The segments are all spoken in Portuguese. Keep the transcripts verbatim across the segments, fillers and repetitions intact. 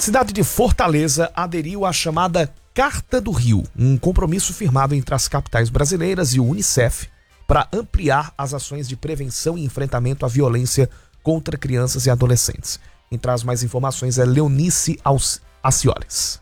Cidade de Fortaleza aderiu à chamada Carta do Rio, um compromisso firmado entre as capitais brasileiras e o Unicef para ampliar as ações de prevenção e enfrentamento à violência contra crianças e adolescentes. Quem traz mais informações é Leonice Acioles.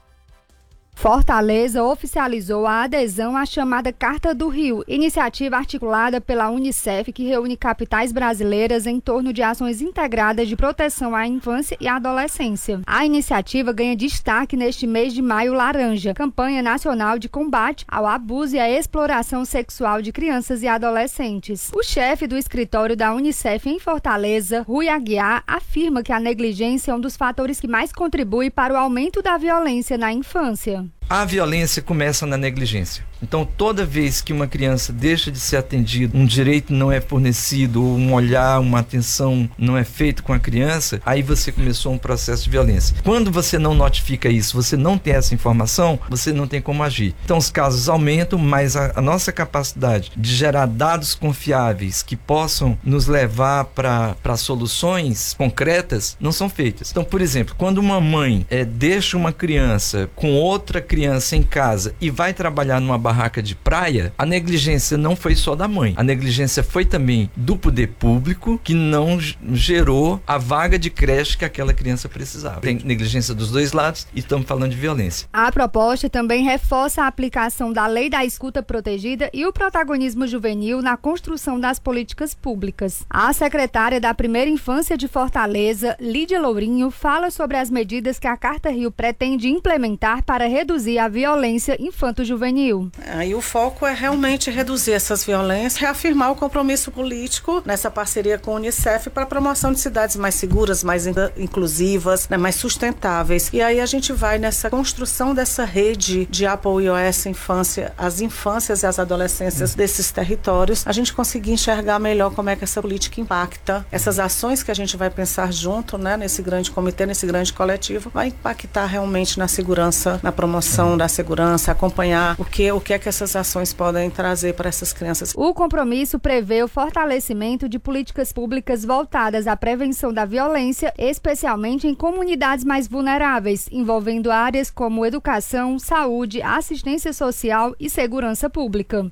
Fortaleza oficializou a adesão à chamada Carta do Rio, iniciativa articulada pela Unicef que reúne capitais brasileiras em torno de ações integradas de proteção à infância e à adolescência. A iniciativa ganha destaque neste mês de maio laranja, campanha nacional de combate ao abuso e à exploração sexual de crianças e adolescentes. O chefe do escritório da Unicef em Fortaleza, Rui Aguiar, afirma que a negligência é um dos fatores que mais contribui para o aumento da violência na infância. A violência começa na negligência. Então, toda vez que uma criança deixa de ser atendida, um direito não é fornecido, ou um olhar, uma atenção não é feito com a criança, aí você começou um processo de violência. Quando você não notifica isso, você não tem essa informação, você não tem como agir. Então, os casos aumentam, mas a, a nossa capacidade de gerar dados confiáveis que possam nos levar para soluções concretas não são feitas. Então, por exemplo, quando uma mãe é, deixa uma criança com outra criança em casa e vai trabalhar numa barraca de praia, a negligência não foi só da mãe. A negligência foi também do poder público, que não gerou a vaga de creche que aquela criança precisava. Tem negligência dos dois lados e estamos falando de violência. A proposta também reforça a aplicação da Lei da Escuta Protegida e o protagonismo juvenil na construção das políticas públicas. A secretária da Primeira Infância de Fortaleza, Lídia Lourinho, fala sobre as medidas que a Carta Rio pretende implementar para reduzir a violência infanto-juvenil. Aí o foco é realmente reduzir essas violências, reafirmar o compromisso político nessa parceria com a Unicef para a promoção de cidades mais seguras, mais inclusivas, né, mais sustentáveis. E aí a gente vai nessa construção dessa rede de apoio a essa infância, as infâncias e as adolescências desses territórios, a gente conseguir enxergar melhor como é que essa política impacta. Essas ações que a gente vai pensar junto, né, nesse grande comitê, nesse grande coletivo, vai impactar realmente na segurança, na promoção da segurança, acompanhar o que, o que é que essas ações podem trazer para essas crianças. O compromisso prevê o fortalecimento de políticas públicas voltadas à prevenção da violência, especialmente em comunidades mais vulneráveis, envolvendo áreas como educação, saúde, assistência social e segurança pública.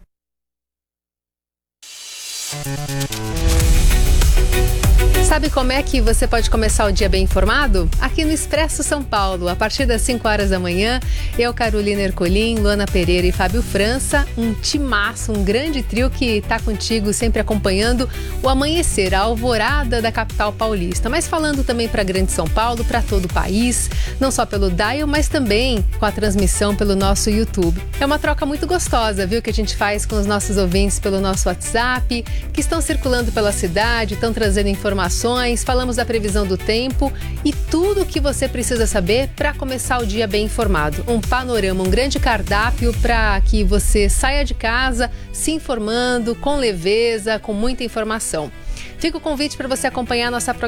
Sabe como é que você pode começar o dia bem informado? Aqui no Expresso São Paulo, a partir das cinco horas da manhã, eu, Carolina Ercolim, Luana Pereira e Fábio França, um timaço, um grande trio que está contigo sempre acompanhando o amanhecer, a alvorada da capital paulista, mas falando também para a Grande São Paulo, para todo o país, não só pelo dial, mas também com a transmissão pelo nosso YouTube. É uma troca muito gostosa, viu, que a gente faz com os nossos ouvintes pelo nosso WhatsApp, que estão circulando pela cidade, estão trazendo informações, falamos da previsão do tempo e tudo o que você precisa saber para começar o dia bem informado. Um panorama, um grande cardápio para que você saia de casa se informando com leveza, com muita informação. Fica o convite para você acompanhar a nossa programação